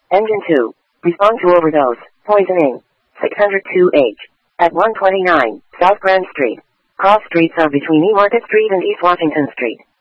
Engine 2. Respond to overdose. Poisoning. 602H. At 129 South Grand Street. Cross streets are between E. Market Street and East Washington Street.